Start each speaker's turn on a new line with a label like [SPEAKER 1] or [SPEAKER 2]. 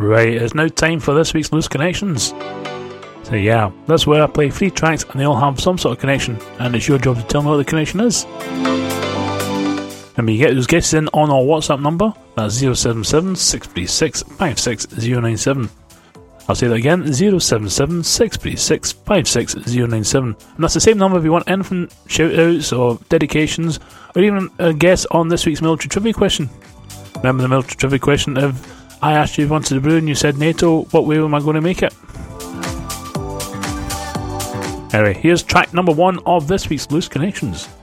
[SPEAKER 1] Right, it's now time for this week's Loose Connections. So yeah, that's where I play 3 tracks and they all have some sort of connection, and it's your job to tell me what the connection is. Remember, you get those guesses in on our WhatsApp number, that's 077 636 56097. I'll say that again, 077 636 56097. And that's the same number if you want anything, shout-outs or dedications, or even a guess on this week's military trivia question. Remember the military trivia question, if I asked you if you wanted to brew and you said NATO, what way am I going to make it? Anyway, here's track number 1 of this week's Loose Connections.